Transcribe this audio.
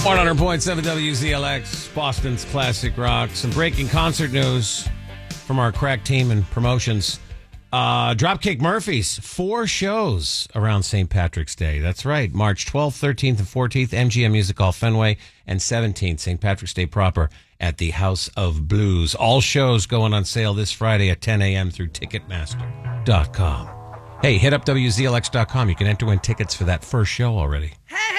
100.7 WZLX, Boston's classic rock. Some breaking concert news from our crack team and promotions. Dropkick Murphys, 4 shows around St. Patrick's Day. That's right. March 12th, 13th, and 14th, MGM Music Hall Fenway, and 17th, St. Patrick's Day proper at the House of Blues. All shows going on sale this Friday at 10 a.m. through Ticketmaster.com. Hey, hit up WZLX.com. You can enter win tickets for that first show already. Hey!